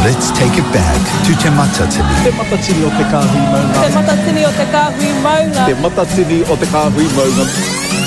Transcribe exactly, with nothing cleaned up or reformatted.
let's take it back to Te Matatini. Te matatini o te kāhui maunga. Te matatini o te kāhui maunga. Te matatini o te kāhui maunga.